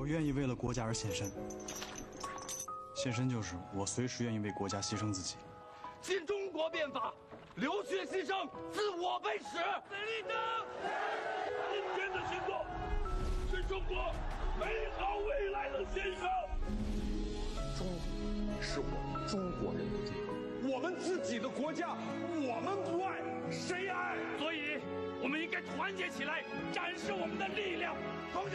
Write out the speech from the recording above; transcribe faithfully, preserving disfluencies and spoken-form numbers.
我愿意为了国家而献身，献身就是我随时愿意为国家牺牲自己。 新中国变法，流血牺牲，自我为始。美丽的，今天的行动是中国美好未来的献上。 中是我们中国人的地方， 我们自己的国家，我们不爱，谁爱？所以，我们应该团结起来，展示我们的力量。同志。